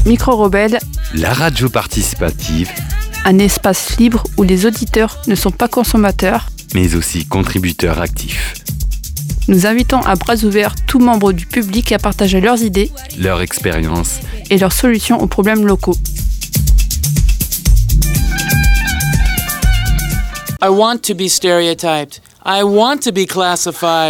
Micro-Rebelle, la radio participative, un espace libre où les auditeurs ne sont pas consommateurs, mais aussi contributeurs actifs. Nous invitons à bras ouverts tout membre du public à partager leurs idées, leur expérience et leurs solutions aux problèmes locaux. I want to be stereotyped. I want to be classified.